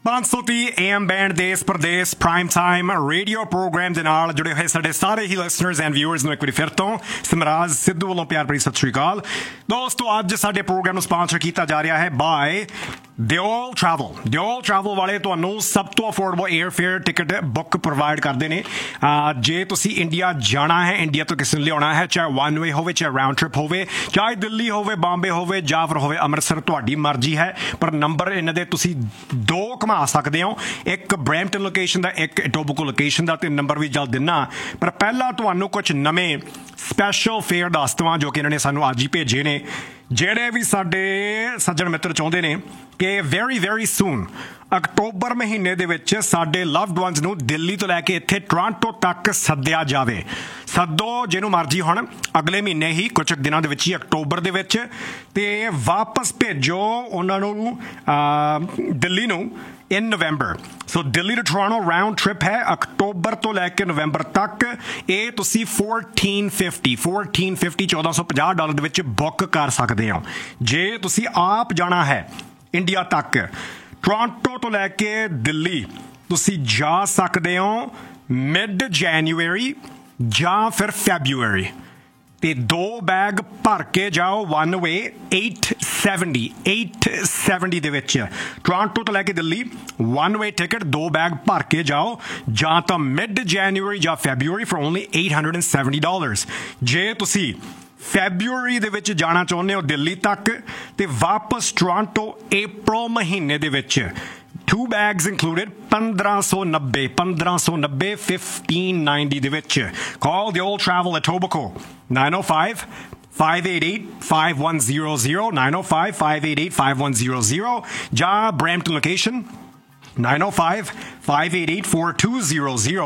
530 AM band ਦੇਸ਼ Pradesh prime time radio programme ਦੇ ਨਾਲ ਜੁੜੇ ਹੋਏ ਸਾਡੇ ਸਾਰੇ ਹੀ ਲਿਸਨਰਸ ਐਂਡ ਵਿਊਅਰਸ ਨੂੰ ਇੱਕ ਵਾਰੀ ਫਿਰ ਤੋਂ ਸਮਰਾਜ ਸਿੱਧੂ ਵੱਲੋਂ ਪਿਆਰ ਭਰੀ ਸਤਿ ਸ਼੍ਰੀ ਅਕਾਲ। ਦੋਸਤੋ ਅੱਜ ਸਾਡੇ ਪ੍ਰੋਗਰਾਮ ਨੂੰ ਸਪਾਂਸਰ ਕੀਤਾ ਜਾ ਰਿਹਾ ਹੈ ਬਾਏ ਦਿਓਲ ਟਰੈਵਲ ਵਾਲੇ ਤੁਹਾਨੂੰ ਸਭ ਤੋਂ affordable air fair ticket book provide ਕਰਦੇ ਨੇ। ਜੇ ਤੁਸੀਂ ਇੰਡੀਆ ਜਾਣਾ ਹੈ, ਇੰਡੀਆ ਤੋਂ ਕਿਸੇ ਨੂੰ ਲਿਆਉਣਾ ਹੈ, ਚਾਹੇ ਵਨ ਵੇ ਹੋਵੇ ਚਾਹੇ ਰਾਊਂਡ ਟ੍ਰਿਪ ਹੋਵੇ, ਚਾਹੇ ਦਿੱਲੀ ਹੋਵੇ, ਬੰਬੇ ਹੋਵੇ ਜਾਂ ਫਿਰ ਹੋਵੇ ਅੰਮ੍ਰਿਤਸਰ, ਤੁਹਾਡੀ ਮਰਜ਼ੀ ਹੈ। ਪਰ ਨੰਬਰ ਇਹਨਾਂ ਦੇ ਤੁਸੀਂ ਦੋ ਘੁਮਾ ਸਕਦੇ ਹੋ, ਇੱਕ ਬਰੈਂਪਟਨ ਲੋਕੇਸ਼ਨ ਦਾ, ਇੱਕ ਇਟੋਬੀਕੋ ਲੋਕੇਸ਼ਨ ਦਾ, ਤੇ ਨੰਬਰ ਵੀ ਜਲਦ ਦਿੰਨਾ। ਪਰ ਪਹਿਲਾਂ ਤੁਹਾਨੂੰ ਕੁਝ ਨਵੇਂ ਸਪੈਸ਼ਲ ਫੇਅਰ ਦੱਸ ਦੇਵਾਂ ਜੋ ਕਿ ਇਹਨਾਂ ਨੇ ਸਾਨੂੰ ਅੱਜ ਹੀ ਭੇਜੇ ਨੇ। ਜਿਹੜੇ ਵੀ ਸਾਡੇ ਸੱਜਣ ਮਿੱਤਰ ਚਾਹੁੰਦੇ ਨੇ ਕਿ ਵੈਰੀ ਸੂਨ ਅਕਤੂਬਰ ਮਹੀਨੇ ਦੇ ਵਿੱਚ ਸਾਡੇ ਲਵਡ ਵਨਸ ਨੂੰ ਦਿੱਲੀ ਤੋਂ ਲੈ ਕੇ ਇੱਥੇ ਟੋਰਾਂਟੋ ਤੱਕ ਸੱਦਿਆ ਜਾਵੇ। ਸੱਦੋ ਜਿਹਨੂੰ ਮਰਜ਼ੀ ਹੁਣ ਅਗਲੇ ਮਹੀਨੇ ਹੀ ਕੁਝ ਦਿਨਾਂ ਦੇ ਵਿੱਚ ਹੀ ਅਕਤੂਬਰ ਦੇ ਵਿੱਚ, ਤੇ ਵਾਪਸ ਭੇਜੋ ਉਹਨਾਂ ਨੂੰ ਦਿੱਲੀ ਨੂੰ in November। ਸੋ ਦਿੱਲੀ ਤੋਂ ਟੋਰਾਂਟੋ ਰਾਊਂਡ ਟ੍ਰਿਪ ਹੈ ਅਕਤੂਬਰ ਤੋਂ ਲੈ ਕੇ ਨਵੰਬਰ ਤੱਕ। ਇਹ ਤੁਸੀਂ $1450 ਦੇ ਵਿੱਚ ਬੁੱਕ ਕਰ ਸਕਦੇ ਹੋ। ਜੇ ਤੁਸੀਂ ਆਪ ਜਾਣਾ ਹੈ ਇੰਡੀਆ ਤੱਕ, ਟੋਰਾਂਟੋ ਤੋਂ ਲੈ ਕੇ ਦਿੱਲੀ ਤੁਸੀਂ ਜਾ ਸਕਦੇ ਹੋ ਮਿਡ ਜਨਵਰੀ ਜਾਂ ਫਿਰ ਫੈਬਰੂਅਰੀ, ਤੇ 2 ਬੈਗ ਭਰ ਕੇ ਜਾਓ ਵਨ ਵੇ 870 ਦੇ ਵਿੱਚ। ਟੋਰਾਂਟੋ ਤੋਂ ਲੈ ਕੇ Delhi one way ticket 2 bag ਭਰ ਕੇ ਜਾਓ, ਜਾਂ ਤਾਂ ਮਿਡ ਜਨਵਰੀ ਜਾਂ ਫੈਬਰੂਅਰੀ ਫॉर ਓਨਲੀ $870। ਜੇ ਤੁਸੀਂ ਫੈਬਰੂਅਰੀ ਦੇ ਵਿੱਚ ਜਾਣਾ ਚਾਹੁੰਦੇ ਹੋ ਦਿੱਲੀ ਤੱਕ ਤੇ ਵਾਪਸ ਟੋਰਾਂਟੋ ਅਪ੍ਰੈਲ ਮਹੀਨੇ ਦੇ ਵਿੱਚ, 2 bags included, 1590 $1590 ਦੇ ਵਿੱਚ। Call the old travel at Etobicoke 905-588-5100 905-588-5100 ਜਾਂ Brampton location 905-588-4200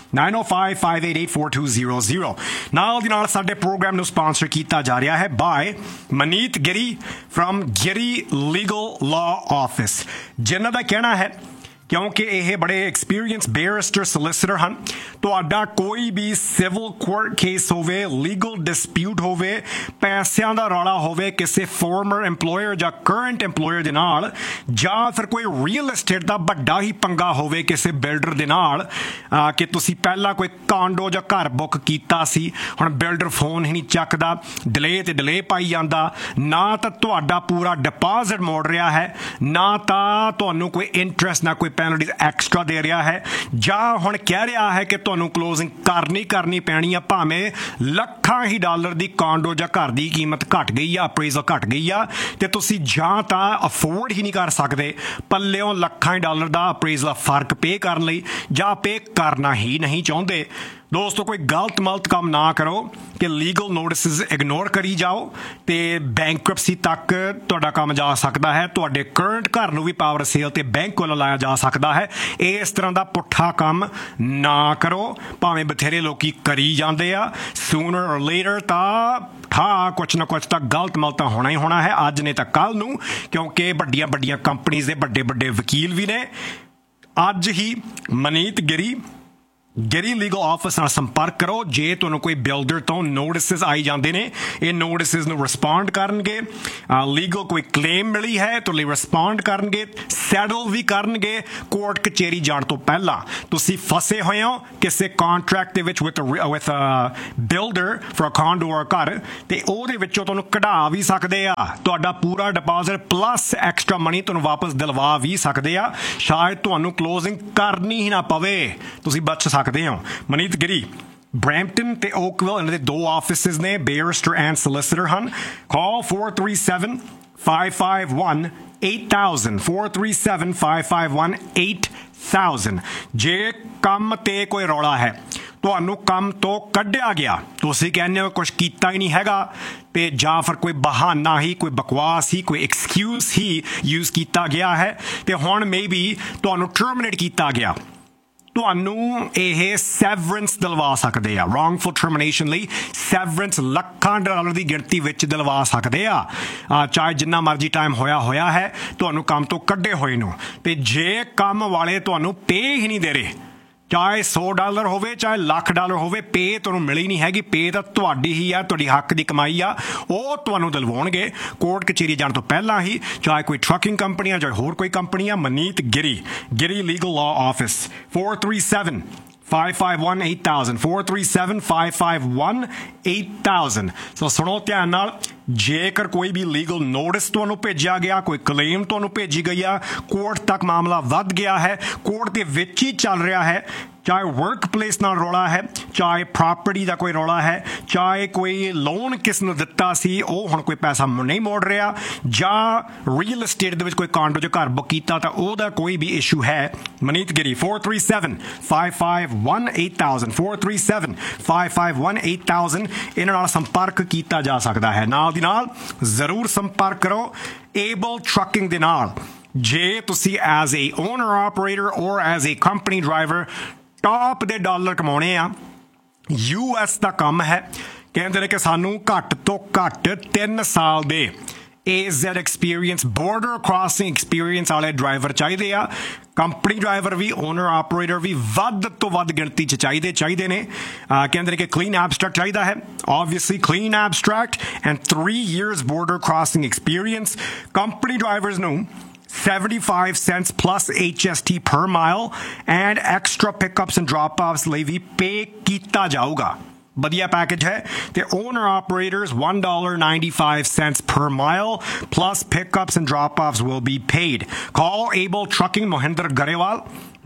905-588-4200। ਨਾਲ ਦੀ ਨਾਲ ਸਾਡੇ ਪ੍ਰੋਗਰਾਮ ਨੂੰ ਸਪਾਂਸਰ ਕੀਤਾ ਜਾ ਰਿਹਾ ਹੈ ਬਾਏ ਮਨੀਤ ਗਿਰੀ ਫਰਮ ਗਿਰੀ ਲੀਗਲ ਲਾਅ ਆਫਿਸ, ਜਿਨ੍ਹਾਂ ਦਾ ਕਹਿਣਾ ਹੈ ਕਿਉਂਕਿ ਇਹ ਬੜੇ ਐਕਸਪੀਰੀਅੰਸ ਬੈਰਿਸਟਰ ਸੋਲਿਸਿਟਰ ਹਨ, ਤੁਹਾਡਾ ਕੋਈ ਵੀ ਸਿਵਲ ਕੋਰਟ ਕੇਸ ਹੋਵੇ, ਲੀਗਲ ਡਿਸਪਿਊਟ ਹੋਵੇ, ਪੈਸਿਆਂ ਦਾ ਰੌਲਾ ਹੋਵੇ ਕਿਸੇ ਫਾਰਮਰ ਐਮਪਲੋਇਰ ਜਾਂ ਕਰੰਟ ਐਮਪਲੋਇਰ ਦੇ ਨਾਲ, ਜਾਂ ਫਿਰ ਕੋਈ ਰੀਅਲ ਏਸਟੇਟ ਦਾ ਵੱਡਾ ਹੀ ਪੰਗਾ ਹੋਵੇ ਕਿਸੇ ਬਿਲਡਰ ਦੇ ਨਾਲ, ਕਿ ਤੁਸੀਂ ਪਹਿਲਾਂ ਕੋਈ ਕਾਂਡੋ ਜਾਂ ਘਰ ਬੁੱਕ ਕੀਤਾ ਸੀ, ਹੁਣ ਬਿਲਡਰ ਫੋਨ ਹੀ ਨਹੀਂ ਚੱਕਦਾ, ਡਿਲੇ ਪਾਈ ਜਾਂਦਾ, ਨਾ ਤਾਂ ਤੁਹਾਡਾ ਪੂਰਾ ਡਿਪੋਜ਼ਿਟ ਮੋੜ ਰਿਹਾ ਹੈ, ਨਾ ਤਾਂ ਤੁਹਾਨੂੰ ਕੋਈ ਇੰਟਰਸਟ, ਨਾ ਕੋਈ ਪੈਨਲਟੀਜ਼ ਐਕਸਟਰਾ ਦੇ ਰਿਹਾ ਹੈ, ਜਾਂ ਹੁਣ ਕਹਿ ਰਿਹਾ ਹੈ ਕਿ ਤੁਹਾਨੂੰ ਕਲੋਜ਼ਿੰਗ ਕਰਨੀ ਪੈਣੀ ਆ, ਭਾਵੇਂ ਲੱਖਾਂ ਹੀ ਡਾਲਰ ਦੀ ਕਾਂਡੋ ਜਾਂ ਘਰ ਦੀ ਕੀਮਤ ਘਟ ਗਈ ਆ, ਅਪਰੇਜ਼ਲ ਘਟ ਗਈ ਆ, ਤੇ ਤੁਸੀਂ ਜਾਂ ਤਾਂ ਅਫੋਰਡ ਹੀ ਨਹੀਂ ਕਰ ਸਕਦੇ ਪੱਲਿਓਂ ਲੱਖਾਂ ਹੀ ਡਾਲਰ ਦਾ ਅਪਰੇਜ਼ਲ ਫਰਕ ਪੇ ਕਰਨ ਲਈ, ਜਾਂ ਪੇ ਕਰਨਾ ਹੀ ਨਹੀਂ ਚਾਹੁੰਦੇ। ਦੋਸਤੋ ਕੋਈ ਗਲਤ ਮਲਤ ਕੰਮ ਨਾ ਕਰੋ ਕਿ ਲੀਗਲ ਨੋਟਿਸਿਸ ਇਗਨੋਰ ਕਰੀ ਜਾਓ ਤੇ ਬੈਂਕਰਪਸੀ ਤੱਕ ਤੁਹਾਡਾ ਕੰਮ ਜਾ ਸਕਦਾ ਹੈ, ਤੁਹਾਡੇ ਕਰੰਟ ਘਰ ਨੂੰ ਵੀ ਪਾਵਰ ਸੇਲ ਤੇ ਬੈਂਕ ਵੱਲੋਂ ਲਾਇਆ ਜਾ ਸਕਦਾ ਹੈ। ਇਸ ਤਰ੍ਹਾਂ ਦਾ ਪੁੱਠਾ ਕੰਮ ਨਾ ਕਰੋ, ਭਾਵੇਂ ਬਥੇਰੇ ਲੋਕੀ ਕਰੀ ਜਾਂਦੇ ਆ। ਸੂਨਰ ਔਰ ਲੇਟਰ ਤਾਂ ਕੁਛ ਨਾ ਕੁਛ ਤਾਂ ਗਲਤ ਮਲਤ ਤਾਂ ਹੋਣਾ ਹੀ ਹੋਣਾ ਹੈ, ਅੱਜ ਨਹੀਂ ਤਾਂ ਕੱਲ੍ਹ ਨੂੰ, ਕਿਉਂਕਿ ਵੱਡੀਆਂ ਕੰਪਨੀਜ਼ ਦੇ ਵੱਡੇ ਵਕੀਲ ਵੀ ਨੇ। ਅੱਜ ਹੀ ਮਨੀਤ ਗਿਰੀ ਲੀਗਲ ਆਫਿਸ ਨਾਲ ਸੰਪਰਕ ਕਰੋ। ਜੇ ਤੁਹਾਨੂੰ ਕੋਈ ਬਿਲਡਰ ਤੋਂ ਨੋਟਿਸਿਸ ਆਈ ਜਾਂਦੇ ਨੇ, ਇਹ ਨੋਟਿਸਿਸ ਨੂੰ ਰਿਸਪੌਂਡ ਕਰਨਗੇ, ਲੀਗਲ ਕੋਈ ਕਲੇਮ ਮਿਲੀ ਹੈ ਤਾਂ ਲਈ ਰਿਸਪੌਂਡ ਕਰਨਗੇ, ਸੈਟਲ ਵੀ ਕਰਨਗੇ ਕੋਰਟ ਕਚਹਿਰੀ ਜਾਣ ਤੋਂ ਪਹਿਲਾਂ। ਤੁਸੀਂ ਫਸੇ ਹੋਏ ਹੋ ਕਿਸੇ ਕੰਟਰੈਕਟ ਦੇ ਵਿੱਚ ਵਿਦ ਬਿਲਡਰ ਫॉर ਕਾਂਡੋ ਔਰ ਘਰ, ਤੇ ਉਹਦੇ ਵਿੱਚੋਂ ਤੁਹਾਨੂੰ ਕਢਾ ਵੀ ਸਕਦੇ ਆ, ਤੁਹਾਡਾ ਪੂਰਾ ਡਿਪੋਜ਼ਿਟ ਪਲੱਸ ਐਕਸਟਰਾ ਮਨੀ ਤੁਹਾਨੂੰ ਵਾਪਸ ਦਿਲਵਾ ਵੀ ਸਕਦੇ ਆ, ਸ਼ਾਇਦ ਤੁਹਾਨੂੰ ਕਲੋਜ਼ਿੰਗ ਕਰਨੀ ਹੀ ਨਾ ਪਵੇ, ਤੁਸੀਂ ਬਚ ਸਕਦੇ ਹੋ। ਮਨੀਤ ਗਿਰੀ ਬਰੈਂਪਟਨ ਤੇ ਓਕਵਿਲ, ਇਹਨਾਂ ਦੇ 2 ਆਫਿਸਿਸ ਨੇ, ਬੈਰਿਸਟਰ ਐਂਡ ਸੋਲਿਸਿਟਰ ਹਨ। ਕਾਲ 437-551-8000 437-551-8000। ਜੇ ਕੰਮ ਤੇ ਕੋਈ ਰੌਲਾ ਹੈ, ਤੁਹਾਨੂੰ ਕੰਮ ਤੋਂ ਕੱਢਿਆ ਗਿਆ, ਤੁਸੀਂ ਕਹਿੰਦੇ ਹੋ ਕੁਛ ਕੀਤਾ ਹੀ ਨਹੀਂ ਹੈਗਾ, ਤੇ ਜਾਂ ਫਿਰ ਕੋਈ ਬਹਾਨਾ ਹੀ, ਕੋਈ ਬਕਵਾਸ ਹੀ, ਕੋਈ ਐਕਸਕਿਊਜ਼ ਹੀ ਯੂਜ਼ ਕੀਤਾ ਗਿਆ ਹੈ, ਤੇ ਹੁਣ ਮੇਬੀ ਤੁਹਾਨੂੰ ਟਰਮੀਨੇਟ ਕੀਤਾ ਗਿਆ, ਤੁਹਾਨੂੰ ਇਹ ਸੈਵਰੈਂਸ ਦਿਲਵਾ ਸਕਦੇ ਆ। ਰੌਂਗਫੁਲ ਟਰਮੀਨੇਸ਼ਨ ਲਈ ਸੈਵਰੈਂਸ ਲੱਖਾਂ ਡਾਲਰ ਦੀ ਗਿਣਤੀ ਵਿੱਚ ਦਿਲਵਾ ਸਕਦੇ ਆ, ਚਾਹੇ ਜਿੰਨਾ ਮਰਜ਼ੀ ਟਾਈਮ ਹੋਇਆ ਹੈ, ਤੁਹਾਨੂੰ ਕੰਮ ਤੋਂ ਕੱਢੇ ਹੋਏ ਨੂੰ। ਤੇ ਜੇ ਕੰਮ ਵਾਲੇ ਤੁਹਾਨੂੰ ਪੇ ਹੀ ਨਹੀਂ ਦੇ ਰਹੇ, ਚਾਹੇ $100 ਹੋਵੇ ਚਾਹੇ $1,00,000 ਹੋਵੇ ਪੇ ਤੁਹਾਨੂੰ ਮਿਲੀ ਨਹੀਂ ਹੈਗੀ ਪੇ ਤਾਂ ਤੁਹਾਡੀ ਹੀ ਆ ਤੁਹਾਡੀ ਹੱਕ ਦੀ ਕਮਾਈ ਆ ਉਹ ਤੁਹਾਨੂੰ ਦਿਲਵਾਉਣਗੇ ਕੋਰਟ ਕਚਹਿਰੀ ਜਾਣ ਤੋਂ ਪਹਿਲਾਂ ਹੀ ਚਾਹੇ ਕੋਈ ਟਰੱਕਿੰਗ ਕੰਪਨੀ ਆ ਚਾਹੇ ਹੋਰ ਕੋਈ ਕੰਪਨੀ ਆ ਮਨੀਤ ਗਿਰੀ ਲੀਗਲ ਲਾਅ ਆਫਿਸ 437-551-8000 437-551-8000 ਸੋ ਸੁਣੋ ਧਿਆਨ ਨਾਲ ਜੇਕਰ ਕੋਈ ਵੀ ਲੀਗਲ ਨੋਟਿਸ ਤੁਹਾਨੂੰ ਭੇਜਿਆ ਗਿਆ ਕੋਈ ਕਲੇਮ ਤੁਹਾਨੂੰ ਭੇਜੀ ਗਈ ਆ ਕੋਰਟ ਤੱਕ ਮਾਮਲਾ ਵੱਧ ਗਿਆ ਹੈ ਕੋਰਟ ਦੇ ਵਿੱਚ ਹੀ ਚੱਲ ਰਿਹਾ ਹੈ ਚਾਹੇ ਵਰਕ ਪਲੇਸ ਨਾਲ ਰੌਲਾ ਹੈ ਚਾਹੇ ਪ੍ਰਾਪਰਟੀ ਦਾ ਕੋਈ ਰੌਲਾ ਹੈ ਚਾਹੇ ਕੋਈ ਲੋਨ ਕਿਸ ਨੂੰ ਦਿੱਤਾ ਸੀ ਉਹ ਹੁਣ ਕੋਈ ਪੈਸਾ ਨਹੀਂ ਮੋੜ ਰਿਹਾ ਜਾਂ ਰੀਅਲ ਏਸਟੇਟ ਦੇ ਵਿੱਚ ਕੋਈ ਕਾਂਡੋ 'ਚ ਘਰ ਬੁੱਕ ਕੀਤਾ ਤਾਂ ਉਹਦਾ ਕੋਈ ਵੀ ਇਸ਼ੂ ਹੈ ਮਨੀਤ ਗਿਰੀ 437-551-8000 437-551-8000 ਇਹਨਾਂ ਨਾਲ ਸੰਪਰਕ ਕੀਤਾ ਜਾ ਸਕਦਾ ਹੈ ਨਾਲ ਦੀ ਨਾਲ ਜ਼ਰੂਰ ਸੰਪਰਕ ਕਰੋ ਏਬਲ ਟਰੱਕਿੰਗ ਦੇ ਨਾਲ ਜੇ ਤੁਸੀਂ ਐਜ਼ ਏ ਓਨਰ ਆਪਰੇਟਰ ਔਰ as a company driver top ਦੇ ਡਾਲਰ ਕਮਾਉਣੇ ਆ US ਦਾ ਕੰਮ ਹੈ ਕਹਿੰਦੇ ਨੇ ਕਿ ਸਾਨੂੰ ਘੱਟ ਤੋਂ ਘੱਟ 3 ਸਾਲ ਦੇ AZ experience border crossing experience ਵਾਲੇ ਡਰਾਈਵਰ ਚਾਹੀਦੇ ਆ ਕੰਪਨੀ ਡਰਾਈਵਰ ਵੀ ਓਨਰ ਆਪਰੇਟਰ ਵੀ ਵੱਧ ਤੋਂ ਵੱਧ ਗਿਣਤੀ 'ਚ ਚਾਹੀਦੇ ਨੇ ਕਹਿੰਦੇ ਨੇ ਕਿ ਕਲੀਨ ਐਬਸਟ੍ਰੈਕਟ ਚਾਹੀਦਾ ਹੈ obviously clean abstract and 3 years border crossing experience company drivers ਨੂੰ 75 cents plus HST per mile and extra pickups and drop-offs ਲਈ ਵੀ ਪੇ ਕੀਤਾ ਜਾਊਗਾ ਵਧੀਆ ਪੈਕੇਜ ਹੈ ਤੇ owner operators $1.95 per mile plus pickups and drop-offs will be paid. Call Able Trucking Mohinder Garewal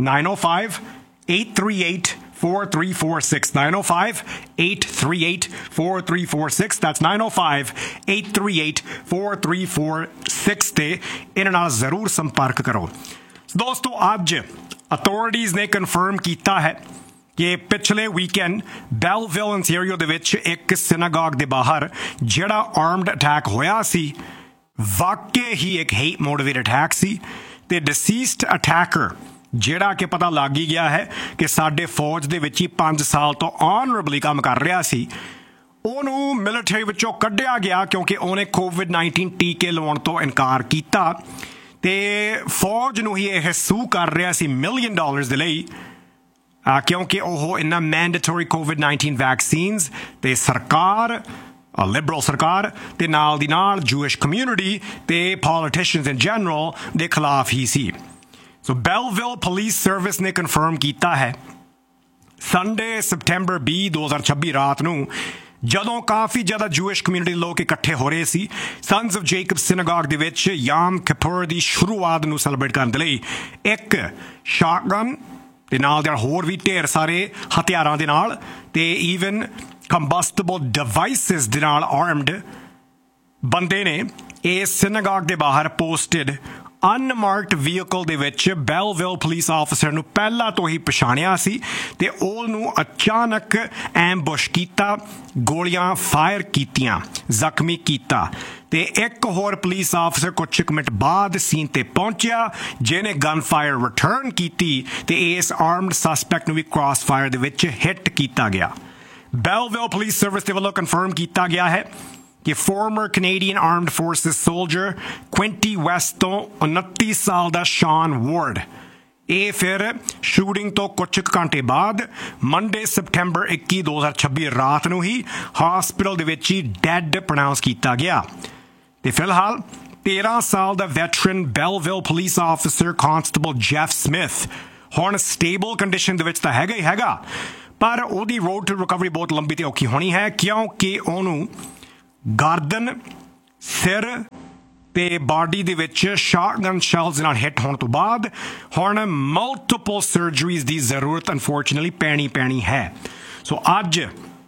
905-838-4346 905-838-4346 that's 905-838-4346 ਤੇ ਇਹਨਾਂ ਨਾਲ ਜ਼ਰੂਰ ਸੰਪਰਕ ਕਰੋ ਦੋਸਤੋ ਅੱਜ ਅਥਾਰਟੀਜ਼ ਨੇ ਕਨਫਰਮ ਕੀਤਾ ਹੈ ਕਿ ਪਿਛਲੇ ਵੀਕਐਂਡ ਬੈਲਵਿਲ ontario ਦੇ ਵਿੱਚ ਇੱਕ ਸਿਨਾਗੋਗ ਦੇ ਬਾਹਰ ਜਿਹੜਾ ਆਰਮਡ ਅਟੈਕ ਹੋਇਆ ਸੀ ਵਾਕਈ ਹੀ ਇੱਕ ਹੇਟ ਮੋਟੀਵੇਟਡ ਅਟੈਕ ਸੀ ਤੇ ਡਿਸੀਸਡ ਅਟੈਕਰ ਜਿਹੜਾ ਕਿ ਪਤਾ ਲੱਗ ਹੀ ਗਿਆ ਹੈ ਕਿ ਸਾਡੇ ਫੌਜ ਦੇ ਵਿੱਚ ਹੀ 5 ਸਾਲ ਤੋਂ ਆਨਰੇਬਲੀ ਕੰਮ ਕਰ ਰਿਹਾ ਸੀ ਉਹਨੂੰ ਮਿਲਟਰੀ ਵਿੱਚੋਂ ਕੱਢਿਆ ਗਿਆ ਕਿਉਂਕਿ ਉਹਨੇ COVID-19 ਟੀਕੇ ਲਵਾਉਣ ਤੋਂ ਇਨਕਾਰ ਕੀਤਾ ਤੇ ਫੌਜ ਨੂੰ ਹੀ ਇਹ ਸੂ ਕਰ ਰਿਹਾ ਸੀ $1 million ਦੇ ਲਈ ਕਿਉਂਕਿ ਉਹ ਇਹਨਾਂ ਮੈਂਡੇਟਰੀ COVID-19 ਵੈਕਸੀਨਸ ਤੇ ਸਰਕਾਰ ਲਿਬਰਲ ਸਰਕਾਰ ਤੇ ਨਾਲ ਦੀ ਨਾਲ ਜੂਇਸ਼ ਕਮਿਊਨਿਟੀ ਤੇ ਪੋਲੀਟੀਸ਼ੀਅਨਸ ਇਨ ਜਨਰਲ ਦੇ ਖਿਲਾਫ ਹੀ ਸੀ ਸੋ ਬੈਲਵਿਲ ਪੁਲਿਸ ਸਰਵਿਸ ਨੇ ਕਨਫਰਮ ਕੀਤਾ ਹੈ ਸੰਡੇ ਸਪਟੈਂਬਰ 20 2026 ਰਾਤ ਨੂੰ ਜਦੋਂ ਕਾਫੀ ਜ਼ਿਆਦਾ ਜੂਇਸ਼ ਕਮਿਊਨਿਟੀ ਦੇ ਲੋਕ ਇਕੱਠੇ ਹੋ ਰਹੇ ਸੀ ਸਨਸ ਆਫ ਜੇਕਬ ਸਿਨਾਗੋਗ ਦੇ ਵਿੱਚ ਯਾਮ ਕਿਪੁਰ ਦੀ ਸ਼ੁਰੂਆਤ ਨੂੰ ਸੈਲੀਬ੍ਰੇਟ ਕਰਨ ਦੇ ਲਈ ਇੱਕ ਸ਼ਾਟਗਨ ਤੇ ਨਾਲ ਦੇ ਹੋਰ ਵੀ ਢੇਰ ਸਾਰੇ ਹਥਿਆਰਾਂ ਦੇ ਨਾਲ ਤੇ ਈਵਨ ਕੰਬਸਟੇਬਲ ਡਿਵਾਈਸਿਸ ਦੇ ਨਾਲ ਆਰਮਡ ਬੰਦੇ ਨੇ ਇਸ ਸਿਨਾਗੋਗ ਦੇ ਬਾਹਰ ਪੋਸਟਡ ਅਨਮਾਰਕਡ ਵਹੀਕਲ ਦੇ ਵਿੱਚ ਬੈਲਵਿਲ ਪੁਲਿਸ ਆਫਿਸਰ ਨੂੰ ਪਹਿਲਾਂ ਤੋਂ ਹੀ ਪਛਾਣਿਆ ਸੀ ਤੇ ਉਹਨੂੰ ਅਚਾਨਕ ਐਂਬੁਸ਼ ਕੀਤਾ ਗੋਲੀਆਂ ਫਾਇਰ ਕੀਤੀਆਂ ਜ਼ਖਮੀ ਕੀਤਾ ਤੇ ਇੱਕ ਹੋਰ ਪੁਲਿਸ ਆਫਿਸਰ ਕੁਝ ਮਿੰਟ ਬਾਅਦ ਸੀਨ ਤੇ ਪਹੁੰਚਿਆ ਜਿਹਨੇ ਗਨ ਫਾਇਰ ਰਿਟਰਨ ਕੀਤੀ ਤੇ ਇਸ ਆਰਮਡ ਸਸਪੈਕਟ ਨੂੰ ਵੀ ਕ੍ਰਾਸ ਫਾਇਰ ਦੇ ਵਿੱਚ ਹਿੱਟ ਕੀਤਾ ਗਿਆ ਬੈਲਵਿਲ ਪੁਲਿਸ ਸਰਵਿਸ ਦੇ ਵੱਲੋਂ ਕਨਫਰਮ ਕੀਤਾ ਗਿਆ ਹੈ ਕਿ former Canadian Armed Forces soldier Quinty West ਤੋਂ 29 ਸਾਲ ਦਾ ਸ਼ਾਨ ਵਾਰਡ ਇਹ ਫਿਰ ਸ਼ੂਟਿੰਗ ਤੋਂ ਕੁਝ ਘੰਟੇ ਬਾਅਦ ਮੰਡੇ ਸਪਟੈਂਬਰ 21 2026 ਰਾਤ ਨੂੰ ਹੀ ਹਸਪੀਟਲ ਦੇ ਵਿੱਚ ਹੀ ਡੈਡ ਪ੍ਰੋਨਾਂਸ ਕੀਤਾ ਗਿਆ ਤੇ ਫਿਲਹਾਲ 13 ਸਾਲ ਦਾ veteran ਬੈਲਵਿਲ police officer constable Jeff Smith ਹੁਣ ਸਟੇਬਲ ਕੰਡੀਸ਼ਨ ਦੇ ਵਿੱਚ ਤਾਂ ਹੈਗਾ ਹੀ ਹੈਗਾ ਪਰ ਉਹਦੀ ਰੋਡ ਟੂ ਰਿਕਵਰੀ ਬਹੁਤ ਲੰਬੀ ਤੇ ਔਖੀ ਹੋਣੀ ਹੈ ਕਿਉਂਕਿ ਉਹਨੂੰ ਗਰਦਨ ਸਿਰ ਤੇ ਬਾਡੀ ਦੇ ਵਿੱਚ ਸ਼ਾਟਗਨ ਸ਼ੈਲਸ ਨਾਲ ਹਿੱਟ ਹੋਣ ਤੋਂ ਬਾਅਦ ਹੁਣ ਮਲਟੀਪਲ ਸਰਜਰੀਜ਼ ਦੀ ਜ਼ਰੂਰਤ ਅਨਫੋਰਚੂਨਟਲੀ ਪੈਣੀ ਹੈ ਸੋ ਅੱਜ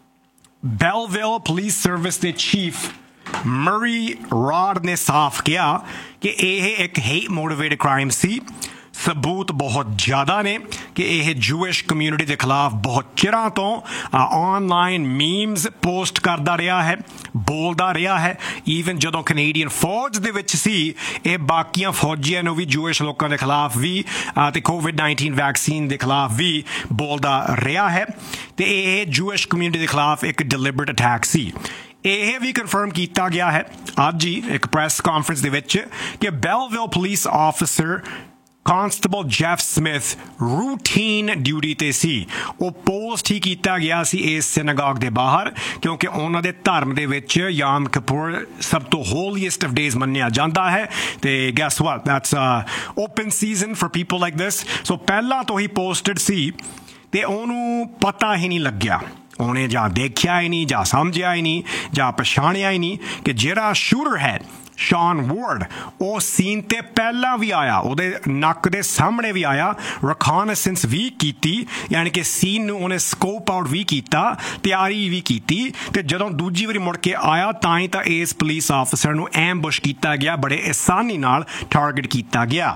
ਬੈਲਵਿਲ ਪੁਲਿਸ ਸਰਵਿਸ ਦੇ ਚੀਫ ਮਰੀ ਰੌਡ ਨੇ ਸਾਫ਼ ਕਿਹਾ ਕਿ ਇਹ ਇੱਕ ਹੇਟ ਮੋਟੀਵੇਟਡ ਕ੍ਰਾਈਮ ਸੀ ਸਬੂਤ ਬਹੁਤ ਜ਼ਿਆਦਾ ਨੇ ਕਿ ਇਹ ਜੂਇਸ਼ ਕਮਿਊਨਿਟੀ ਦੇ ਖਿਲਾਫ ਬਹੁਤ ਚਿਰਾਂ ਤੋਂ ਆਨਲਾਈਨ ਮੀਮਸ ਪੋਸਟ ਕਰਦਾ ਰਿਹਾ ਹੈ ਬੋਲਦਾ ਰਿਹਾ ਹੈ ਈਵਨ ਜਦੋਂ ਕੈਨੇਡੀਅਨ ਫੌਜ ਦੇ ਵਿੱਚ ਸੀ ਇਹ ਬਾਕੀਆਂ ਫੌਜੀਆਂ ਨੂੰ ਵੀ ਜੂਇਸ਼ ਲੋਕਾਂ ਦੇ ਖਿਲਾਫ ਵੀ ਤੇ COVID-19 ਵੈਕਸੀਨ ਦੇ ਖਿਲਾਫ ਵੀ ਬੋਲਦਾ ਰਿਹਾ ਹੈ ਤੇ ਇਹ ਜੂਇਸ਼ ਕਮਿਊਨਿਟੀ ਦੇ ਖਿਲਾਫ ਇੱਕ ਡਿਲਿਬਰੇਟ ਅਟੈਕ ਸੀ ਇਹ ਵੀ ਕਨਫਰਮ ਕੀਤਾ ਗਿਆ ਹੈ ਅੱਜ ਹੀ ਇੱਕ ਪ੍ਰੈਸ ਕਾਨਫਰੰਸ ਦੇ ਵਿੱਚ ਕਿ ਬੈਲਵਿਲ police officer constable Jeff Smith routine duty ਤੇ ਸੀ। ਉਹ ਪੋਸਟ ਹੀ ਕੀਤਾ ਗਿਆ ਸੀ ਇਸ ਸਿਨਾਗੋਗ ਦੇ ਬਾਹਰ ਕਿਉਂਕਿ ਉਹਨਾਂ ਦੇ ਧਰਮ ਦੇ ਵਿੱਚ ਯਾਮ ਕਿਪੁਰ ਸਭ ਤੋਂ ਹੋਲੀਐਸਟ ਆਫ ਡੇਜ਼ ਮੰਨਿਆ ਜਾਂਦਾ ਹੈ ਤੇ gas what that's open season for people like this. ਸੋ ਪਹਿਲਾਂ ਤੋਂ ਹੀ ਪੋਸਟਡ ਸੀ ਤੇ ਉਹਨੂੰ ਪਤਾ ਹੀ ਨਹੀਂ ਲੱਗਿਆ, ਉਹਨੇ ਜਾਂ ਦੇਖਿਆ ਹੀ ਨਹੀਂ ਜਾਂ ਸਮਝਿਆ ਹੀ ਨਹੀਂ ਜਾਂ ਪਛਾਣਿਆ ਹੀ ਨਹੀਂ ਕਿ ਜਿਹੜਾ ਸ਼ੂਟਰ ਹੈ ਸ਼ੌਨ ਵਾਰਡ ਉਹ ਸੀਨ ਤੇ ਪਹਿਲਾਂ ਵੀ ਆਇਆ, ਉਹਦੇ ਨੱਕ ਦੇ ਸਾਹਮਣੇ ਵੀ ਆਇਆ, ਰਿਕੋਨੈਸੈਂਸ ਵੀ ਕੀਤੀ, ਯਾਨੀ ਕਿ ਸੀਨ ਨੂੰ ਉਹਨੇ ਸਕੋਪ ਆਊਟ ਵੀ ਕੀਤਾ, ਤਿਆਰੀ ਵੀ ਕੀਤੀ ਤੇ ਜਦੋਂ ਦੂਜੀ ਵਾਰੀ ਮੁੜ ਕੇ ਆਇਆ ਤਾਂ ਹੀ ਤਾਂ ਇਸ ਪੁਲਿਸ ਆਫਿਸਰ ਨੂੰ ਐਮਬੁਸ਼ ਕੀਤਾ ਗਿਆ, ਬੜੇ ਆਸਾਨੀ ਨਾਲ ਟਾਰਗੇਟ ਕੀਤਾ ਗਿਆ।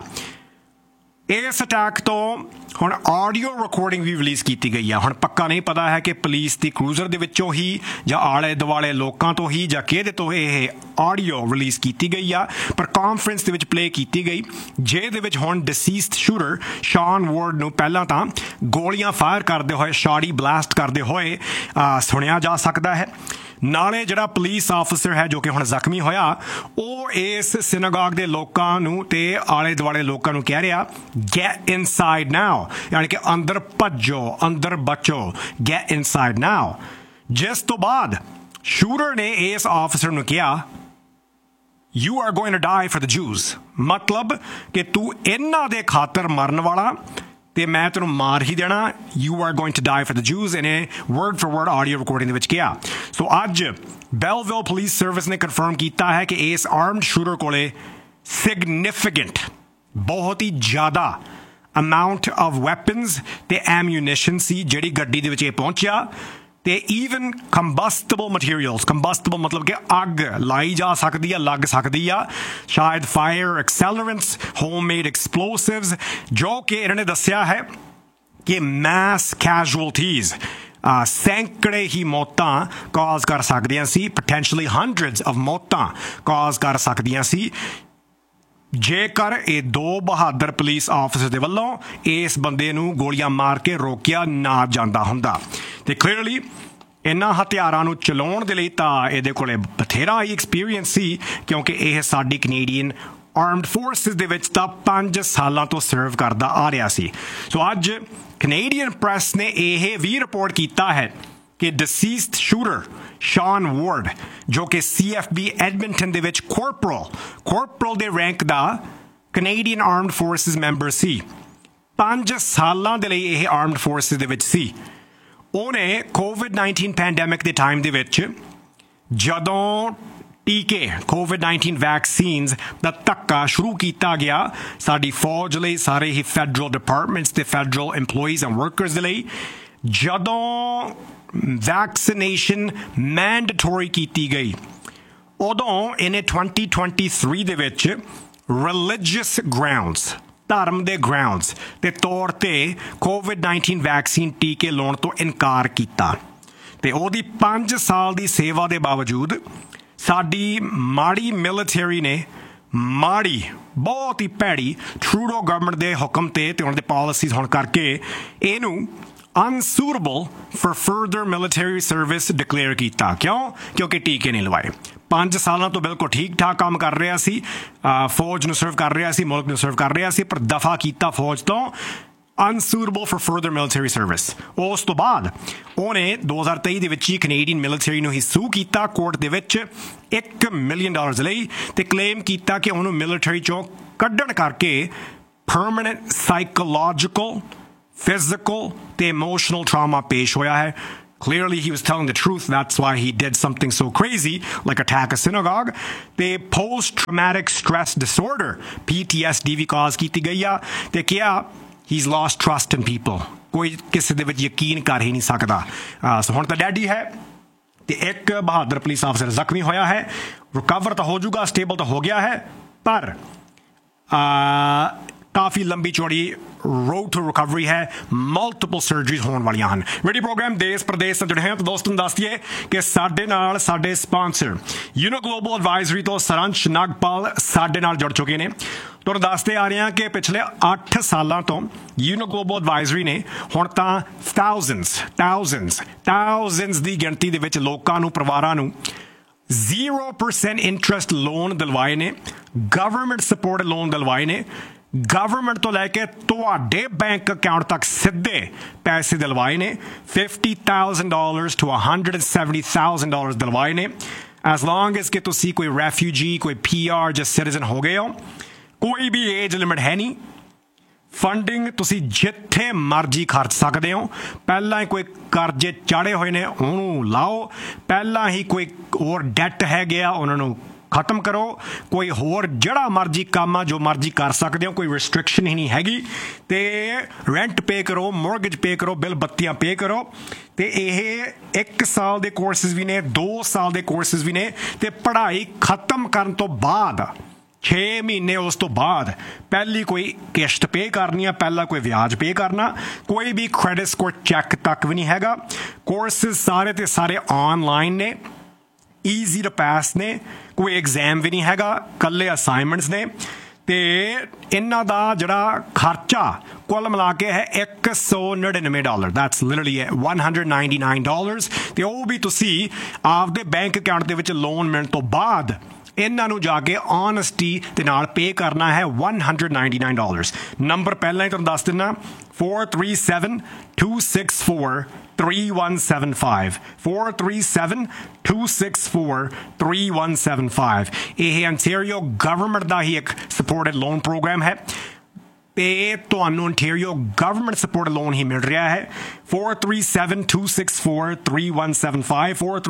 ਇਸ ਅਟੈਕ ਤੋਂ ਹੁਣ ਆਡੀਓ ਰਿਕਾਰਡਿੰਗ ਵੀ ਰਿਲੀਜ਼ ਕੀਤੀ ਗਈ ਆ। ਹੁਣ ਪੱਕਾ ਨਹੀਂ ਪਤਾ ਹੈ ਕਿ ਪੁਲਿਸ ਦੀ ਕਰੂਜ਼ਰ ਦੇ ਵਿੱਚੋਂ ਹੀ ਜਾਂ ਆਲੇ ਦੁਆਲੇ ਲੋਕਾਂ ਤੋਂ ਹੀ ਜਾਂ ਕਿਹਦੇ ਤੋਂ ਇਹ ਆਡੀਓ ਰਿਲੀਜ਼ ਕੀਤੀ ਗਈ ਆ, ਪਰ ਕਾਨਫਰੰਸ ਦੇ ਵਿੱਚ ਪਲੇ ਕੀਤੀ ਗਈ ਜਿਹਦੇ ਵਿੱਚ ਹੁਣ ਡਿਸੀਸਡ ਸ਼ੂਟਰ ਸ਼ੌਨ ਵਾਰਡ ਨੂੰ ਪਹਿਲਾਂ ਤਾਂ ਗੋਲੀਆਂ ਫਾਇਰ ਕਰਦੇ ਹੋਏ, ਸ਼ਾਡੀ ਬਲਾਸਟ ਕਰਦੇ ਹੋਏ ਸੁਣਿਆ ਜਾ ਸਕਦਾ ਹੈ। ਨਾਲੇ ਜਿਹੜਾ ਪੁਲਿਸ ਆਫਿਸਰ ਹੈ ਜੋ ਕਿ ਹੁਣ ਜ਼ਖਮੀ ਹੋਇਆ ਉਹ ਇਸ ਸਿਨਾਗੋਗ ਦੇ ਲੋਕਾਂ ਨੂੰ ਤੇ ਆਲੇ ਦੁਆਲੇ ਲੋਕਾਂ ਨੂੰ ਕਹਿ ਰਿਹਾ ਗੈਟ ਇਨਸਾਈਡ ਨਾਓ, ਯਾਨੀ ਕਿ ਅੰਦਰ ਭੱਜੋ, ਅੰਦਰ ਬਚੋ, ਗੈਟ ਇਨਸਾਈਡ ਨਾਓ। ਜਿਸ ਤੋਂ ਬਾਅਦ ਸ਼ੂਟਰ ਨੇ ਇਸ ਆਫਿਸਰ ਨੂੰ ਕਿਹਾ you are going to dye for the ਜੂਜ਼, ਮਤਲਬ ਕਿ ਤੂੰ ਇਹਨਾਂ ਦੇ ਖਾਤਰ ਮਰਨ ਵਾਲਾ ਤੇ ਮੈਂ ਤੈਨੂੰ ਮਾਰ ਹੀ ਦੇਣਾ, you are going to dye for the ਜੂਜ਼, ਇਹਨੇ word for word audio recording ਦੇ ਵਿੱਚ ਕਿਹਾ। ਸੋ ਅੱਜ ਬੈਲਵਿਲ ਪੁਲਿਸ ਸਰਵਿਸ ਨੇ ਕਨਫਰਮ ਕੀਤਾ ਹੈ ਕਿ ਇਸ ਆਰਮਡ ਸ਼ੂਟਰ ਕੋਲੇ ਸਿਗਨੀਫੀਕੈਂਟ, ਬਹੁਤ ਹੀ ਜ਼ਿਆਦਾ ਅਮਾਊਂਟ ਆਫ ਵੈਪਨਸ ਤੇ ਐਮੂਨੀਸ਼ਨ ਸੀ ਜਿਹੜੀ ਗੱਡੀ ਦੇ ਵਿੱਚ ਇਹ ਪਹੁੰਚਿਆ ਤੇ ਈਵਨ ਕੰਬਸਟੇਬਲ ਮਟੀਰੀਅਲਸ, ਕੰਬਸਟੇਬਲ ਮਤਲਬ ਕਿ ਅੱਗ ਲਾਈ ਜਾ ਸਕਦੀ ਆ, ਲੱਗ ਸਕਦੀ ਆ, ਸ਼ਾਇਦ ਫਾਇਰ ਐਕਸੈਲਰੈਂਟਸ, ਹੋਮਮੇਡ ਐਕਸਪਲੋਸਿਵਸ, ਜੋ ਕਿ ਇਹਨਾਂ ਨੇ ਦੱਸਿਆ ਹੈ ਕਿ ਮੈਸ ਕੈਜੁਅਲਟੀਜ਼, ਸੈਂਕੜੇ ਹੀ ਮੌਤਾਂ ਕਾਜ਼ ਕਰ ਸਕਦੀਆਂ ਸੀ, ਪੋਟੈਂਸ਼ੀਅਲੀ ਹੰਡਰਡਸ ਆਫ ਮੌਤਾਂ ਕਾਜ਼ ਕਰ ਸਕਦੀਆਂ ਸੀ ਜੇਕਰ ਇਹ ਦੋ ਬਹਾਦਰ ਪੁਲਿਸ ਆਫਿਸਰ ਦੇ ਵੱਲੋਂ ਇਸ ਬੰਦੇ ਨੂੰ ਗੋਲੀਆਂ ਮਾਰ ਕੇ ਰੋਕਿਆ ਨਾ ਜਾਂਦਾ ਹੁੰਦਾ। ਤੇ ਕਲੀਅਰਲੀ ਇਹਨਾਂ ਹਥਿਆਰਾਂ ਨੂੰ ਚਲਾਉਣ ਦੇ ਲਈ ਤਾਂ ਇਹਦੇ ਕੋਲੇ ਬਥੇਰਾ ਹੀ ਐਕਸਪੀਰੀਅੰਸ ਸੀ ਕਿਉਂਕਿ ਇਹ ਸਾਡੀ ਕੈਨੇਡੀਅਨ ਆਰਮਡ ਫੋਰਸਿਸ ਦੇ ਵਿੱਚ ਤਾਂ 5 ਸਾਲਾਂ ਤੋਂ ਸਰਵ ਕਰਦਾ ਆ ਰਿਹਾ ਸੀ। ਸੋ ਅੱਜ ਕੈਨੇਡੀਅਨ ਪ੍ਰੈਸ ਨੇ ਇਹ ਵੀ ਰਿਪੋਰਟ ਕੀਤਾ ਹੈ ਕਿ ਡਿਸੀਸਡ ਸ਼ੂਟਰ ਸ਼ੌਨ ਵਾਰਡ ਜੋ ਕਿ CFB ਐਡਮਿੰਟਨ ਦੇ ਵਿੱਚ ਕੋਰਪਰਲ ਦੇ ਰੈਂਕ ਦਾ ਕੈਨੇਡੀਅਨ ਆਰਮਡ ਫੋਰਸਿਸ ਮੈਂਬਰ ਸੀ, 5 ਸਾਲਾਂ ਦੇ ਲਈ ਇਹ ਆਰਮਡ ਫੋਰਸਿਸ ਦੇ ਵਿੱਚ ਸੀ। ਉਹਨੇ COVID-19 ਪੈਂਡੈਮਿਕ ਦੇ ਟਾਈਮ ਦੇ ਵਿੱਚ ਜਦੋਂ ਟੀਕੇ COVID-19 ਵੈਕਸੀਨਸ ਦਾ ਧੱਕਾ ਸ਼ੁਰੂ ਕੀਤਾ ਗਿਆ ਸਾਡੀ ਫੌਜ ਲਈ, ਸਾਰੇ ਹੀ ਫੈਡਰਲ ਡਿਪਾਰਟਮੈਂਟਸ ਤੇ ਫੈਡਰਲ EMPLOYEES ਐਂਡ ਵਰਕਰਸ ਦੇ ਲਈ, ਜਦੋਂ ਵੈਕਸੀਨੇਸ਼ਨ ਮੈਂਡੇਟੋਰੀ ਕੀਤੀ ਗਈ ਉਦੋਂ ਇਹਨੇ 2023 ਦੇ ਵਿੱਚ ਰਿਲੀਜੀਅਸ ਗਰਾਊਂਡਸ, ਧਰਮ ਦੇ ਗਰਾਊਂਡਸ ਦੇ ਤੌਰ ਤੇ COVID-19 ਵੈਕਸੀਨ ਟੀਕੇ ਲਾਉਣ ਤੋਂ ਇਨਕਾਰ ਕੀਤਾ ਤੇ ਉਹਦੀ 5 ਸਾਲ ਦੀ ਸੇਵਾ ਦੇ ਬਾਵਜੂਦ ਸਾਡੀ ਮਾੜੀ ਮਿਲਟਰੀ ਨੇ, ਮਾੜੀ ਬਹੁਤ ਹੀ ਭੈੜੀ ਟਰੂਡੋ ਗਵਰਨਮੈਂਟ ਦੇ ਹੁਕਮ ਤੇ ਉਹਨਾਂ ਦੇ ਪਾਲਿਸੀਜ਼ ਹੋਣ ਕਰਕੇ ਇਹਨੂੰ unsuitable for further military service declare ਕੀਤਾ। ਕਿਉਂ? ਕਿਉਂਕਿ ਟੀਕੇ ਨਹੀਂ ਲਵਾਏ। 5 ਸਾਲਾਂ ਤੋਂ ਬਿਲਕੁਲ ਠੀਕ ਠਾਕ ਕੰਮ ਕਰ ਰਿਹਾ ਸੀ, ਫੌਜ ਨੂੰ ਸਰਵ ਕਰ ਰਿਹਾ ਸੀ, ਮੁਲਕ ਨੂੰ ਸਰਵ ਕਰ ਰਿਹਾ ਸੀ, ਪਰ ਦਫਾ ਕੀਤਾ ਫੌਜ ਤੋਂ, unsuitable for further military service। ਉਸ ਤੋਂ ਬਾਅਦ ਉਹਨੇ 2023 ਦੇ ਵਿੱਚ ਹੀ ਕੈਨੇਡੀਅਨ ਮਿਲਟਰੀ ਨੂੰ ਹੀ ਸੂ ਕੀਤਾ ਕੋਰਟ ਦੇ ਵਿੱਚ $1 ਮਿਲੀਅਨ ਲਈ ਤੇ ਕਲੇਮ ਕੀਤਾ ਕਿ ਉਹਨੂੰ ਮਿਲਟਰੀ ਚੋਂ ਕੱਢਣ ਕਰਕੇ ਪਰਮਾਨੈਂਟ ਸਾਈਕੋਲੋਜੀਕਲ, physical ਤੇ emotional trauma ਪੇਸ਼ ਹੋਇਆ ਹੈ। Clearly he was telling the truth, that's why he did something so crazy like attack a synagogue। ਤੇ post-traumatic stress disorder PTSD ਵੀ ਕਾਜ਼ ਕੀਤੀ ਗਈ ਆ ਤੇ ਕਿਹਾ he's lost trust in people, ਕੋਈ ਕਿਸੇ ਦੇ ਵਿੱਚ ਯਕੀਨ ਕਰ ਹੀ ਨਹੀਂ ਸਕਦਾ। ਸੋ ਹੁਣ ਤਾਂ ਡੈਡੀ ਹੈ ਤੇ ਇੱਕ ਬਹਾਦਰ ਪੁਲਿਸ ਆਫਿਸਰ ਜ਼ਖਮੀ ਹੋਇਆ ਹੈ, ਰਿਕਵਰ ਤਾਂ ਹੋ ਜਾਊਗਾ, ਸਟੇਬਲ ਤਾਂ ਹੋ ਗਿਆ ਹੈ, ਪਰ ਕਾਫੀ ਲੰਬੀ ਚੌੜੀ road to recovery ਹੈ, ਮਲਟੀਪਲ ਸਰਜਰੀਜ਼ ਹੋਣ ਵਾਲੀਆਂ ਹਨ। ਰੇਡੀਓ ਪ੍ਰੋਗਰਾਮ ਦੇਸ਼ ਪ੍ਰਦੇਸ਼ ਤੋਂ ਜੁੜੇ ਹਾਂ ਤਾਂ ਦੋਸਤੋ ਨੂੰ ਦੱਸ ਦਈਏ ਕਿ ਸਾਡੇ ਨਾਲ ਸਾਡੇ ਸਪਾਂਸਰ ਯੂਨੋ ਗਲੋਬਲ ਐਡਵਾਈਜ਼ਰੀ ਤੋਂ ਸਰੰਸ਼ ਨਾਗਪਾਲ ਸਾਡੇ ਨਾਲ ਜੁੜ ਚੁੱਕੇ ਨੇ। ਤੁਹਾਨੂੰ ਦੱਸਦੇ ਆ ਰਹੇ ਹਾਂ ਕਿ ਪਿਛਲੇ 8 ਸਾਲਾਂ ਤੋਂ ਯੂਨੋ ਗਲੋਬਲ ਐਡਵਾਈਜ਼ਰੀ ਨੇ ਹੁਣ ਤਾਂ thousands ਦੀ ਗਿਣਤੀ ਦੇ ਵਿੱਚ ਲੋਕਾਂ ਨੂੰ, ਪਰਿਵਾਰਾਂ ਨੂੰ 0% ਇੰਟਰਸਟ ਲੋਨ ਦਿਲਵਾਏ ਨੇ, ਗਵਰਨਮੈਂਟ ਸਪੋਰਟ ਲੋਨ ਦਿਲਵਾਏ ਨੇ, ਗਵਰਨਮੈਂਟ ਤੋਂ ਲੈ ਕੇ ਤੁਹਾਡੇ ਬੈਂਕ ਅਕਾਊਂਟ ਤੱਕ ਸਿੱਧੇ ਪੈਸੇ ਦਿਲਵਾਏ ਨੇ। $50,000 to $170,000 ਦਿਲਵਾਏ ਨੇ। ਐਜ਼ ਲੌਂਗ ਐਜ਼ ਕਿ ਤੁਸੀਂ ਕੋਈ ਰੈਫਿਊਜੀ, ਕੋਈ PR ਜਾਂ ਸਿਟੀਜ਼ਨ ਹੋ ਗਏ ਹੋ। ਕੋਈ ਵੀ ਏਜ ਲਿਮਿਟ ਹੈ ਨਹੀਂ। ਫੰਡਿੰਗ ਤੁਸੀਂ ਜਿੱਥੇ ਮਰਜ਼ੀ ਖਰਚ ਸਕਦੇ ਹੋ। ਪਹਿਲਾਂ ਹੀ ਕੋਈ ਕਰਜ਼ੇ ਚਾੜੇ ਹੋਏ ਨੇ ਉਹਨੂੰ ਲਾਓ, ਪਹਿਲਾਂ ਹੀ ਕੋਈ ਹੋਰ ਡੈਟ ਹੈਗੇ ਆ ਉਹਨਾਂ ਨੂੰ ਖਤਮ ਕਰੋ, ਕੋਈ ਹੋਰ ਜਿਹੜਾ ਮਰਜ਼ੀ ਕੰਮ ਆ ਜੋ ਮਰਜ਼ੀ ਕਰ ਸਕਦੇ ਹੋ, ਕੋਈ ਰਿਸਟ੍ਰਿਕਸ਼ਨ ਹੀ ਨਹੀਂ ਹੈਗੀ। ਅਤੇ ਰੈਂਟ ਪੇ ਕਰੋ, ਮੋਰਗੇਜ ਪੇ ਕਰੋ, ਬਿੱਲ ਬੱਤੀਆਂ ਪੇ ਕਰੋ। ਅਤੇ ਇਹ 1 ਸਾਲ ਦੇ ਕੋਰਸਿਸ ਵੀ ਨੇ, 2 ਸਾਲ ਦੇ ਕੋਰਸਿਸ ਵੀ ਨੇ। ਅਤੇ ਪੜ੍ਹਾਈ ਖਤਮ ਕਰਨ ਤੋਂ ਬਾਅਦ 6 ਮਹੀਨੇ ਉਸ ਤੋਂ ਬਾਅਦ ਪਹਿਲੀ ਕੋਈ ਕਿਸ਼ਤ ਪੇ ਕਰਨੀ ਆ, ਪਹਿਲਾਂ ਕੋਈ ਵਿਆਜ ਪੇ ਕਰਨਾ। ਕੋਈ ਵੀ ਕ੍ਰੈਡਿਟ ਸਕੋਰ ਚੈੱਕ ਤੱਕ ਵੀ ਨਹੀਂ ਹੈਗਾ। ਕੋਰਸਿਸ ਸਾਰੇ ਤੇ ਸਾਰੇ ਆਨਲਾਈਨ ਨੇ, ਈਜ਼ੀ ਟੂ ਪਾਸ ਨੇ, ਕੋਈ ਐਗਜ਼ਾਮ ਵੀ ਨਹੀਂ ਹੈਗਾ, ਇਕੱਲੇ ਅਸਾਈਨਮੈਂਟਸ ਨੇ। ਅਤੇ ਇਹਨਾਂ ਦਾ ਜਿਹੜਾ ਖਰਚਾ ਕੁੱਲ ਮਿਲਾ ਕੇ ਹੈ $199। That's literally $199। ਅਤੇ ਉਹ ਵੀ ਤੁਸੀਂ ਆਪਦੇ ਬੈਂਕ ਅਕਾਊਂਟ ਦੇ ਵਿੱਚ ਲੋਨ ਮਿਲਣ ਤੋਂ ਬਾਅਦ ਇਹਨਾਂ ਨੂੰ ਜਾ ਕੇ ਓਨੈਸਟੀ ਦੇ ਨਾਲ ਪੇ ਕਰਨਾ ਹੈ $199। ਨੰਬਰ ਪਹਿਲਾਂ ਹੀ ਤੁਹਾਨੂੰ ਦੱਸ ਦਿੰਦਾ, 437-264-3175 437-264-3175। ਇਹ ontario ਗਵਰਨਮੈਂਟ ਦਾ ਹੀ ਇੱਕ ਸਪੋਰਟਡ ਲੋਨ ਪ੍ਰੋਗਰਾਮ ਹੈ ਅਤੇ ਤੁਹਾਨੂੰ ontario ਗਵਰਨਮੈਂਟ ਸਪੋਰਟ ਲੋਨ ਹੀ ਮਿਲ ਰਿਹਾ ਹੈ। 437-264-3175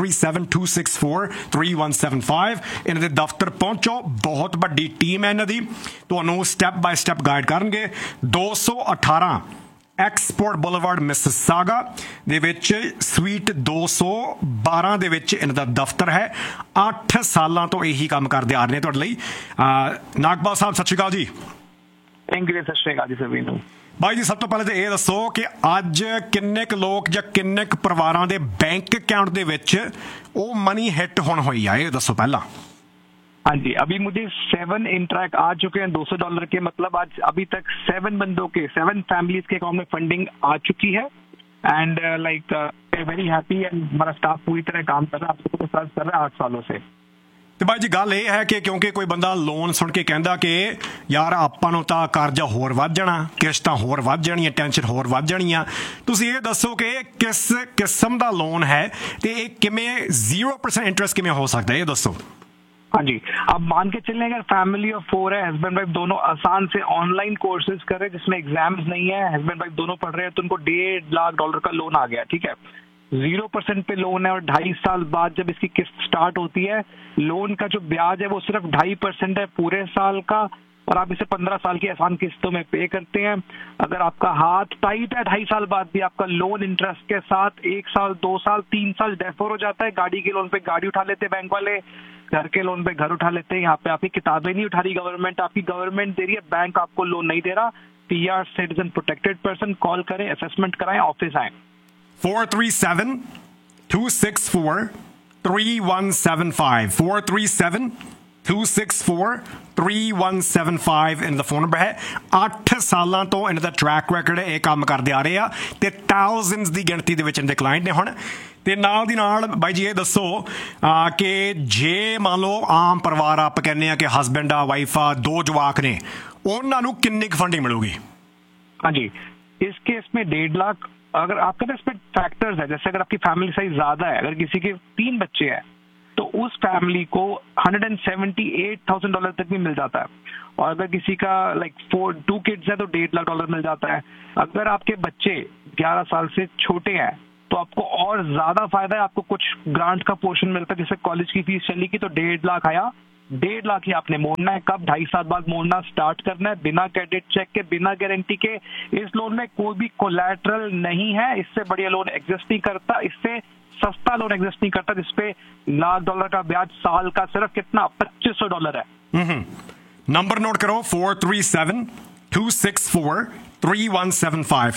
437-264-3175। ਇਹਨਾਂ ਦੇ ਦਫ਼ਤਰ ਪਹੁੰਚੋ, ਬਹੁਤ ਵੱਡੀ ਟੀਮ ਹੈ ਇਹਨਾਂ ਦੀ, ਤੁਹਾਨੂੰ ਸਟੈਪ ਬਾਏ ਸਟੈਪ ਗਾਈਡ ਕਰਨਗੇ। 218 ਐਕਸਪੋਰਟ ਬੁਲੇਵਾਰਡ ਮਿਸਿਸਾਗਾ ਦੇ ਵਿੱਚ ਸਵੀਟ 212 ਦੇ ਵਿੱਚ ਇਹਨਾਂ ਦਾ ਦਫ਼ਤਰ ਹੈ। 8 ਸਾਲਾਂ ਤੋਂ ਇਹੀ ਕੰਮ ਕਰਦੇ ਆ ਰਹੇ ਨੇ ਤੁਹਾਡੇ ਲਈ। ਨਾਗਪਾਲ ਸਾਹਿਬ ਸਤਿ ਸ਼੍ਰੀ ਅਕਾਲ ਜੀ। ਥੈਂਕ ਯੂ, ਸਤਿ ਸ਼੍ਰੀ ਅਕਾਲ ਜੀ ਸਭੀ ਨੂੰ। ਬਾਈ ਜੀ, ਸਭ ਤੋਂ ਪਹਿਲਾਂ ਤਾਂ ਇਹ ਦੱਸੋ ਕਿ ਅੱਜ ਕਿੰਨੇ ਕੁ ਲੋਕ ਜਾਂ ਕਿੰਨੇ ਕੁ ਪਰਿਵਾਰਾਂ ਦੇ ਬੈਂਕ ਅਕਾਊਂਟ ਦੇ ਵਿੱਚ ਉਹ ਮਨੀ ਹਿੱਟ ਹੁਣ ਹੋਈ ਆ, ਇਹ ਦੱਸੋ ਪਹਿਲਾਂ। हाँ जी, अभी मुझे 7 इंट्रैक्ट आ चुके हैं $200 के। मतलब आज अभी तक 7 बंदों के, 7 फैमिलीज के अकाउंट में फंडिंग आ चुकी है। And like very happy and हमारा स्टाफ पूरी तरह काम कर रहा है, आपको सर्च कर रहा है 8 सालों से। ਤੇ ਬਾਈ ਜੀ ਗੱਲ ਇਹ ਹੈ ਕਿ ਕਿਉਂਕਿ ਕੋਈ ਬੰਦਾ ਲੋਨ ਸੁਣ ਕੇ ਕਹਿੰਦਾ ਕਿ ਯਾਰ ਆਪਾਂ ਨੂੰ ਤਾਂ ਕਰਜ਼ਾ ਹੋਰ ਵੱਧ ਜਾਣਾ, ਕਿਸ਼ਤਾਂ ਹੋਰ ਵੱਧ ਜਾਣੀਆਂ, ਟੈਨਸ਼ਨ ਹੋਰ ਵੱਧ ਜਾਣੀਆਂ। ਤੁਸੀਂ ਇਹ ਦੱਸੋ ਕਿ ਇਹ ਕਿਸ ਕਿਸਮ ਦਾ ਲੋਨ ਹੈ ਤੇ ਇਹ ਕਿਵੇਂ 0% ਇੰਟਰਸਟ ਕਿਵੇਂ ਹੋ ਸਕਦਾ, ਇਹ ਦੱਸੋ। हाँ जी, अब मान के चलें अगर फैमिली ऑफ 4 है, हस्बैंड वाइफ दोनों आसान से ऑनलाइन कोर्सेज कर रहे हैं जिसमें एग्जाम्स नहीं है, हस्बैंड वाइफ दोनों पढ़ रहे हैं, तो उनको $1.5 लाख का लोन आ गया। ठीक है, 0% पे लोन है और 2.5 साल बाद जब इसकी किस्त स्टार्ट होती है, लोन का जो ब्याज है वो सिर्फ 2.5% है पूरे साल का, और आप इसे 15 साल की आसान किस्तों में पे करते हैं। अगर आपका हाथ टाइट है, 2.5 साल बाद भी आपका लोन इंटरेस्ट के साथ 1 साल, 2 साल, 3 साल डेफर हो जाता है। गाड़ी के लोन पे गाड़ी उठा लेते बैंक वाले, घर के लोन पे घर उठा लेते हैं। यहाँ पे आपकी किताबें नहीं उठा रही गवर्नमेंट, आपकी गवर्नमेंट दे रही है, बैंक आपको लोन नहीं दे रहा। PR citizen protected person, call करें, असेसमेंट कराएं, ऑफिस आए। 437-264-3175 437-264-3175 ਇਹਨਾਂ ਦਾ ਫੋਨ ਨੰਬਰ ਹੈ। 8 ਸਾਲਾਂ ਤੋਂ ਇਹਨਾਂ ਦਾ ਟਰੈਕ ਰੈਕਰਡ ਹੈ, ਇਹ ਕੰਮ ਕਰਦੇ ਆ ਰਹੇ ਆ ਤੇ ਥਾਊਜ਼ੈਂਡਸ ਦੀ ਗਿਣਤੀ ਦੇ ਵਿੱਚ ਇਹਨਾਂ ਦੇ ਕਲਾਇੰਟ ਨੇ ਹੁਣ। ਤੇ ਨਾਲ ਦੀ ਨਾਲ ਬਾਈ ਜੀ ਇਹ ਦੱਸੋ ਕਿ ਜੇ ਮੰਨ ਲਓ ਆਮ ਪਰਿਵਾਰ ਆਪਾਂ ਕਹਿੰਦੇ ਆ ਕਿ ਹਸਬੈਂਡ ਆ, ਵਾਈਫ ਆ, 2 ਜਵਾਕ ਨੇ, ਉਹਨਾਂ ਨੂੰ ਕਿੰਨੀ ਕੁ ਫੰਡਿੰਗ ਮਿਲੂਗੀ? हाँ जी, इस केस में 1.5 लाख। अगर आपके पास इसमें फैक्टर्स है, जैसे अगर आपकी फैमिली साइज ज्यादा है, अगर किसी के 3 बच्चे हैं तो उस फैमिली को $178,000 तक भी मिल जाता है। और अगर किसी का लाइक 2 किड्स है तो $1.5 लाख मिल जाता है। अगर आपके बच्चे 11 साल से छोटे हैं तो आपको और ज्यादा फायदा है, आपको कुछ ग्रांट का पोर्शन मिलता है। जैसे कॉलेज की फीस चली की तो 1.5 लाख आया, 1.5 लाख ही आपने मोड़ना है। कब? 2.5 साल बाद मोड़ना स्टार्ट करना है, बिना क्रेडिट चेक के, बिना गारंटी के। इस लोन में कोई भी कोलैटरल नहीं है, इससे बढ़िया लोन एग्जिस्ट नहीं करता, इससे सस्ता लोन एग्जिस्ट नहीं करता, जिसपे $1 लाख का ब्याज साल का सिर्फ कितना $2,500 है। नंबर नोट करो, 437-264-3175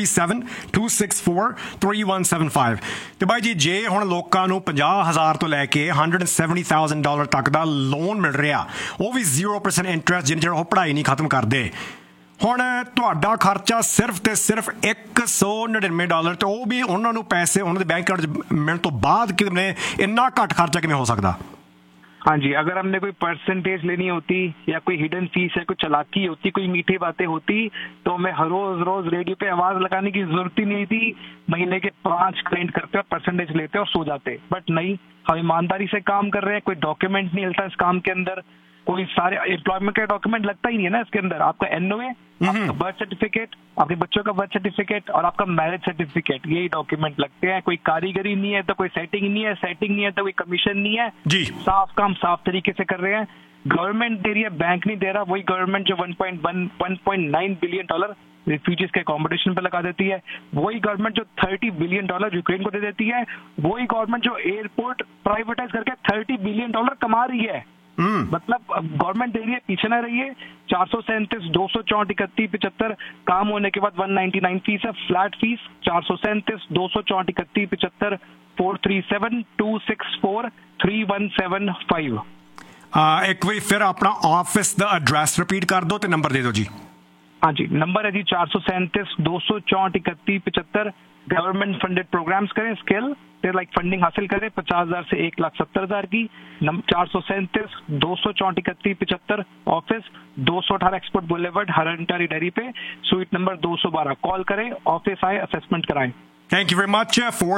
437-264-3175। ਤੇ ਬਾਈ ਜੀ ਜੇ ਹੁਣ ਲੋਕਾਂ ਨੂੰ $50,000 ਤੋਂ ਲੈ ਕੇ $170,000 ਤੱਕ ਦਾ ਲੋਨ ਮਿਲ ਰਿਹਾ, ਉਹ ਵੀ 0% ਇੰਟਰਸਟ, ਜਿੰਨਾ ਉਹ ਪੜ੍ਹਾਈ ਨਹੀਂ ਖਤਮ ਕਰਦੇ, ਹੁਣ ਤੁਹਾਡਾ ਖਰਚਾ ਸਿਰਫ ਤੇ ਸਿਰਫ $199 ਤੇ ਉਹ ਵੀ ਉਹਨਾਂ ਨੂੰ ਪੈਸੇ ਉਹਨਾਂ ਦੇ ਬੈਂਕ ਅਕਾਊਂਟ 'ਚ ਮਿਲਣ ਤੋਂ ਬਾਅਦ ਕਿਵੇਂ ਇੰਨਾ ਘੱਟ ਖਰਚਾ ਕਿਵੇਂ ਹੋ ਸਕਦਾ? हाँ जी, अगर हमने कोई परसेंटेज लेनी होती या कोई हिडन फीस या कोई चालाकी होती, कोई मीठी बातें होती, तो हमें हर रोज रेडियो पे आवाज लगाने की जरूरत ही नहीं थी। महीने के 5 क्लाइंट करते और परसेंटेज लेते और सो जाते। बट नहीं, हम ईमानदारी से काम कर रहे हैं, कोई डॉक्यूमेंट नहीं हिलता इस काम के अंदर, कोई सारे एम्प्लॉयमेंट का डॉक्यूमेंट लगता ही नहीं है ना इसके अंदर। आपका एनओए, आपका बर्थ सर्टिफिकेट, आपके बच्चों का बर्थ सर्टिफिकेट और आपका मैरिज सर्टिफिकेट, यही डॉक्यूमेंट लगते हैं। कोई कारीगरी नहीं है तो कोई सेटिंग नहीं है, सेटिंग नहीं है तो कोई कमीशन नहीं है जी। साफ काम साफ तरीके से कर रहे हैं। गवर्नमेंट दे रही है, बैंक नहीं दे रहा। वही गवर्नमेंट जो 1.9 बिलियन डॉलर रिफ्यूजीज के अकोमोडेशन पे लगा देती है, वही गवर्नमेंट जो $30 बिलियन यूक्रेन को दे देती है, वही गवर्नमेंट जो एयरपोर्ट प्राइवेटाइज करके $30 बिलियन कमा रही है। मतलब गवर्नमेंट दे रही है, पीछे ना रहिए। 437 264 31 75 काम होने के बाद 199 फीस है, फ्लैट फीस 437 264 31 75 437 264 3175। एक बार फिर अपना ऑफिस दा एड्रेस रिपीट कर दो ते नंबर दे दो जी। हाँ जी, नंबर है जी 437 264 31 75। गवर्नमेंट फंडेड प्रोग्राम्स करें, स्किल फिर लाइक फंडिंग हासिल करें 50,000 से 1,70,000 की। 437 264 31 75, ऑफिस 218 एक्सपोर्ट बुलेवर्ड, हरंटारी डेयरी पे, स्वीट नंबर 212। कॉल करें, ऑफिस आए, असेसमेंट कराएं। Thank you very much.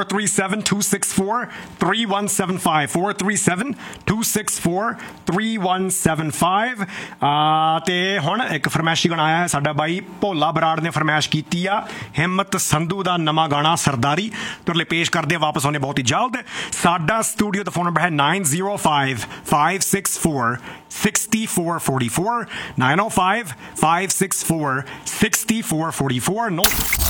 437-264-3175. 437-264-3175. ਤੇ ਹੁਣ ਇੱਕ ਫਰਮਾਇਸ਼ੀ ਗਾਣਾ ਆਇਆ ਹੈ ਸਾਡਾ ਬਾਈ ਭੋਲਾ ਬਰਾੜ ਨੇ ਫਰਮਾਇਸ਼ ਕੀਤੀ ਆ ਹਿੰਮਤ ਸੰਧੂ ਦਾ ਨਵਾਂ ਗਾਣਾ ਸਰਦਾਰੀ ਤੁਹਾਡੇ ਲਈ ਪੇਸ਼ ਕਰਦੇ ਆ ਵਾਪਸ ਆਉਣੇ ਬਹੁਤ ਹੀ ਜਲਦ। ਸਾਡਾ ਸਟੂਡੀਓ ਦਾ ਫੋਨ ਨੰਬਰ ਹੈ 905-564-6444 905-564-6444।